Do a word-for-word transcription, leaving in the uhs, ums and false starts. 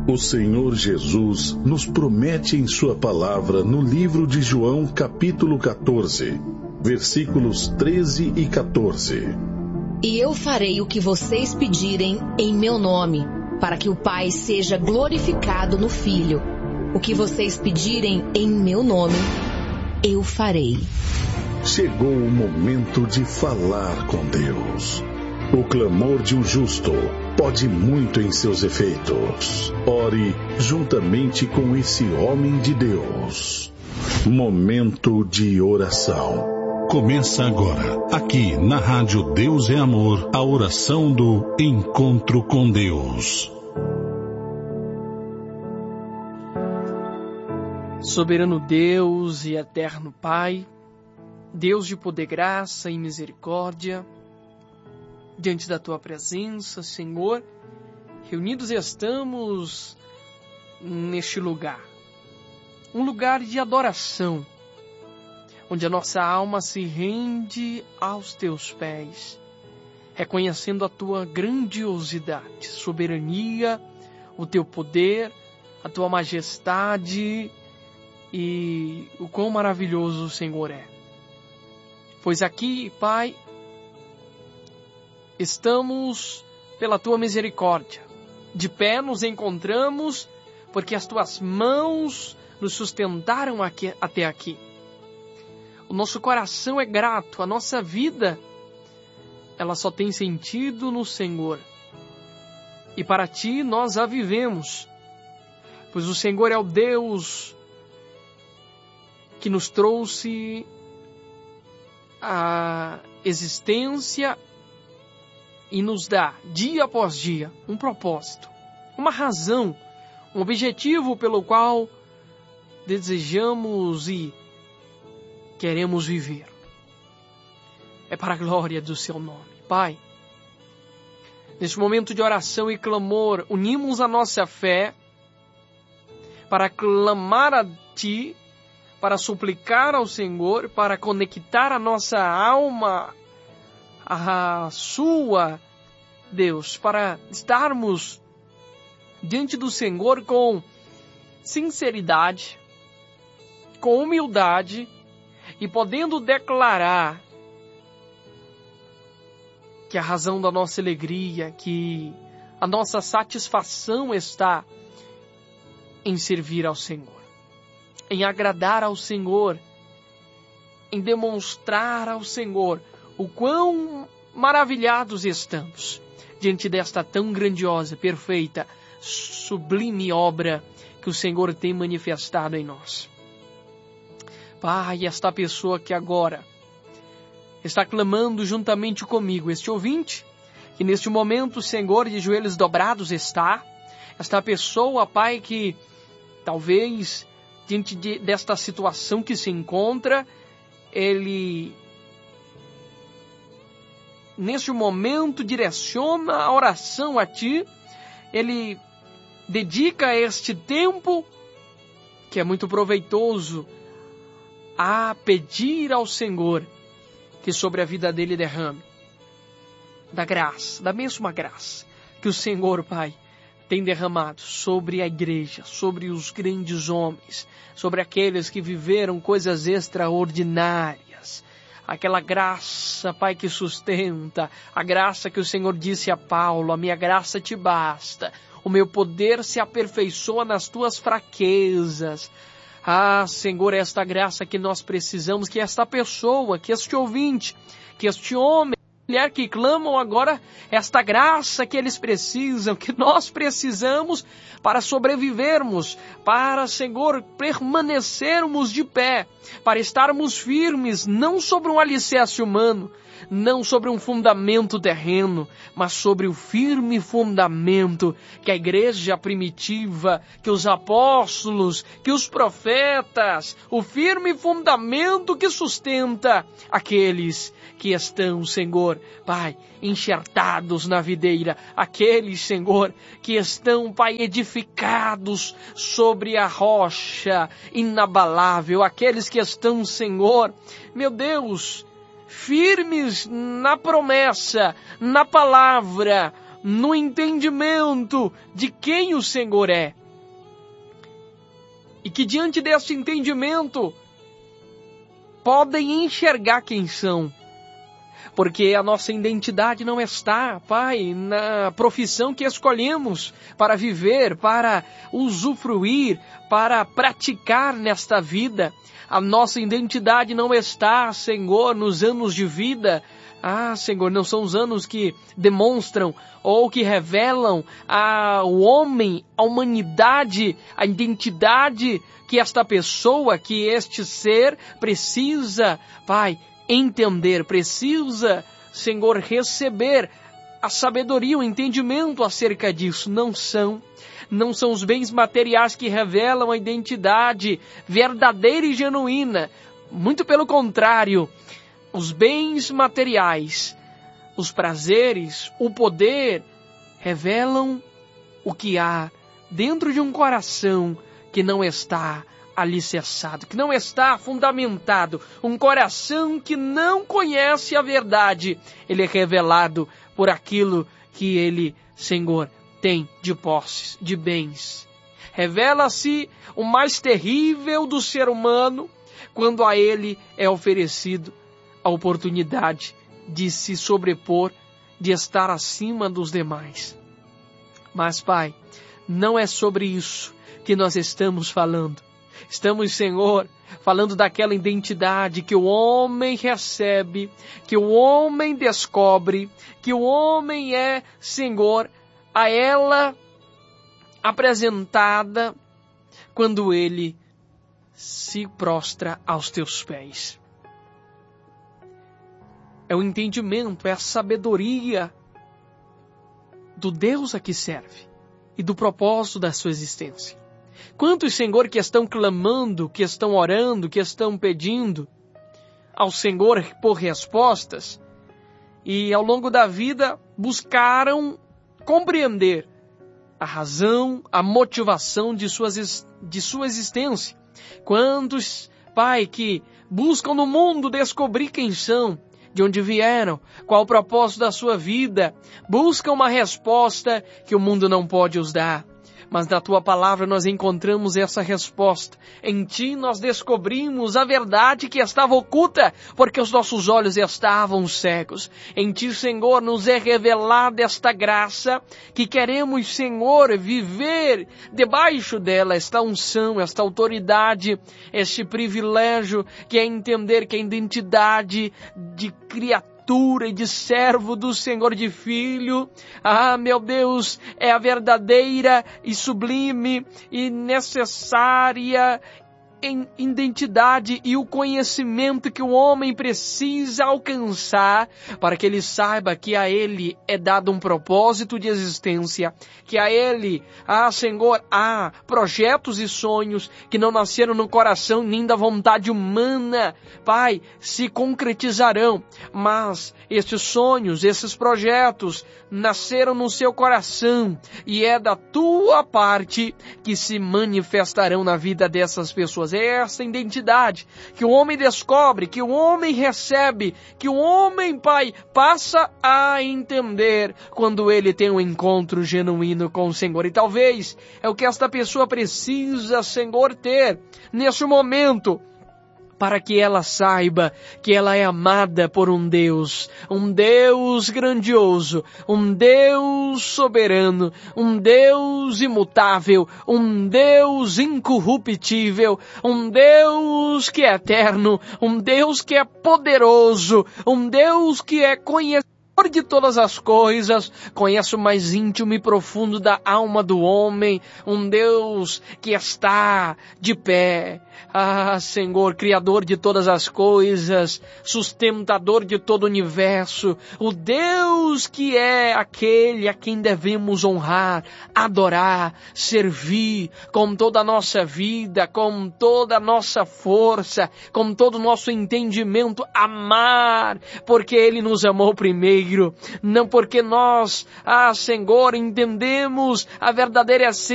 O Senhor Jesus nos promete em sua palavra no livro de João, capítulo quatorze, versículos treze e quatorze. E eu farei o que vocês pedirem em meu nome, para que o Pai seja glorificado no Filho. O que vocês pedirem em meu nome, eu farei. Chegou o momento de falar com Deus. O clamor de um justo pode muito em seus efeitos. Ore juntamente com esse homem de Deus. Momento de oração. Começa agora, aqui na Rádio Deus é Amor, a oração do Encontro com Deus. Soberano Deus e eterno Pai, Deus de poder, graça e misericórdia, diante da Tua presença, Senhor, reunidos estamos neste lugar, um lugar de adoração, onde a nossa alma se rende aos Teus pés, reconhecendo a Tua grandiosidade, soberania, o Teu poder, a Tua majestade e o quão maravilhoso o Senhor é. Pois aqui, Pai, estamos pela Tua misericórdia. De pé nos encontramos porque as Tuas mãos nos sustentaram aqui, até aqui. O nosso coração é grato, a nossa vida, ela só tem sentido no Senhor. E para Ti nós a vivemos, pois o Senhor é o Deus que nos trouxe a existência e nos dá, dia após dia, um propósito, uma razão, um objetivo pelo qual desejamos e queremos viver. É para a glória do Seu nome. Pai, neste momento de oração e clamor, unimos a nossa fé para clamar a Ti, para suplicar ao Senhor, para conectar a nossa alma à Sua, Deus, para estarmos diante do Senhor com sinceridade, com humildade e podendo declarar que a razão da nossa alegria, que a nossa satisfação está em servir ao Senhor, em agradar ao Senhor, em demonstrar ao Senhor o quão maravilhados estamos diante desta tão grandiosa, perfeita, sublime obra que o Senhor tem manifestado em nós. Pai, esta pessoa que agora está clamando juntamente comigo, este ouvinte, que neste momento, Senhor, de joelhos dobrados está, esta pessoa, Pai, que talvez diante de, desta situação que se encontra, ele neste momento direciona a oração a Ti, ele dedica este tempo que é muito proveitoso a pedir ao Senhor que sobre a vida dele derrame da graça, da mesma graça que o Senhor, Pai, tem derramado sobre a igreja, sobre os grandes homens, sobre aqueles que viveram coisas extraordinárias. Aquela graça, Pai, que sustenta, a graça que o Senhor disse a Paulo, a minha graça te basta, o meu poder se aperfeiçoa nas tuas fraquezas. Ah, Senhor, esta graça que nós precisamos, que esta pessoa, que este ouvinte, que este homem, mulher que clamam agora, esta graça que eles precisam, que nós precisamos para sobrevivermos, para, Senhor, permanecermos de pé, para estarmos firmes, não sobre um alicerce humano, não sobre um fundamento terreno, mas sobre o firme fundamento que a igreja primitiva, que os apóstolos, que os profetas, o firme fundamento que sustenta aqueles que estão, Senhor, Pai, enxertados na videira, aqueles, Senhor, que estão, Pai, edificados sobre a rocha inabalável, aqueles que estão, Senhor, meu Deus, firmes na promessa, na palavra, no entendimento de quem o Senhor é. E que diante desse entendimento podem enxergar quem são. Porque a nossa identidade não está, Pai, na profissão que escolhemos para viver, para usufruir, para praticar nesta vida. A nossa identidade não está, Senhor, nos anos de vida. Ah, Senhor, não são os anos que demonstram ou que revelam ao homem, à humanidade, a identidade que esta pessoa, que este ser precisa, Pai, entender, precisa, Senhor, receber a sabedoria, o entendimento acerca disso. Não são, não são os bens materiais que revelam a identidade verdadeira e genuína. Muito pelo contrário, os bens materiais, os prazeres, o poder, revelam o que há dentro de um coração que não está alicerçado, que não está fundamentado. Um coração que não conhece a verdade, ele é revelado por aquilo que ele, Senhor, tem de posses, de bens. Revela-se o mais terrível do ser humano quando a ele é oferecido a oportunidade de se sobrepor, de estar acima dos demais. Mas, Pai, não é sobre isso que nós estamos falando. Estamos, Senhor, falando daquela identidade que o homem recebe, que o homem descobre, que o homem é, Senhor, a ela apresentada quando ele se prostra aos teus pés. É o entendimento, é a sabedoria do Deus a que serve e do propósito da sua existência. Quantos, Senhor, que estão clamando, que estão orando, que estão pedindo ao Senhor por respostas e ao longo da vida buscaram compreender a razão, a motivação de, suas, de sua existência. Quantos, Pai, que buscam no mundo descobrir quem são, de onde vieram, qual o propósito da sua vida, buscam uma resposta que o mundo não pode os dar. Mas na Tua palavra nós encontramos essa resposta. Em Ti nós descobrimos a verdade que estava oculta, porque os nossos olhos estavam cegos. Em Ti, Senhor, nos é revelada esta graça, que queremos, Senhor, viver debaixo dela, esta unção, esta autoridade, este privilégio, que é entender que a identidade de criatura e de servo do Senhor, de filho, ah, meu Deus, é a verdadeira e sublime e necessária identidade e o conhecimento que o homem precisa alcançar para que ele saiba que a ele é dado um propósito de existência, que a ele, ah, Senhor, há projetos e sonhos que não nasceram no coração nem da vontade humana, Pai, se concretizarão, mas estes sonhos, esses projetos nasceram no seu coração e é da Tua parte que se manifestarão na vida dessas pessoas. É essa identidade que o homem descobre, que o homem recebe, que o homem, Pai, passa a entender quando ele tem um encontro genuíno com o Senhor. E talvez é o que esta pessoa precisa, Senhor, ter nesse momento, para que ela saiba que ela é amada por um Deus, um Deus grandioso, um Deus soberano, um Deus imutável, um Deus incorruptível, um Deus que é eterno, um Deus que é poderoso, um Deus que é conhecido de todas as coisas, conhece o mais íntimo e profundo da alma do homem, um Deus que está de pé. Ah, Senhor, Criador de todas as coisas, sustentador de todo o universo, o Deus que é aquele a quem devemos honrar, adorar, servir com toda a nossa vida, com toda a nossa força, com todo o nosso entendimento, amar, porque Ele nos amou primeiro, não porque nós, ah, Senhor, entendemos a verdadeira essência